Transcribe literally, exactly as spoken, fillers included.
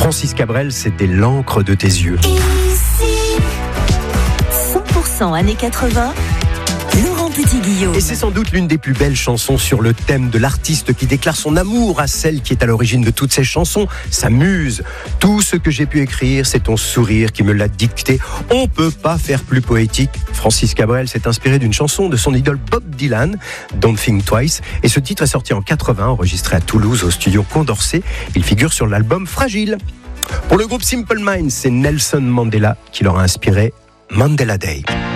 Francis Cabrel, c'était l'encre de tes yeux. Ici, cent pour cent années quatre-vingts, Laurent Petit-Guillaume. Et c'est sans doute l'une des plus belles chansons sur le thème de l'artiste qui déclare son amour à celle qui est à l'origine de toutes ces chansons, sa muse. Tout ce que j'ai pu écrire, c'est ton sourire qui me l'a dicté. On peut pas faire plus poétique. Francis Cabrel s'est inspiré d'une chanson de son idole Bob Dylan, Don't Think Twice. Et ce titre est sorti en quatre-vingts, enregistré à Toulouse au studio Condorcet. Il figure sur l'album Fragile. Pour le groupe Simple Minds, c'est Nelson Mandela qui leur a inspiré Mandela Day.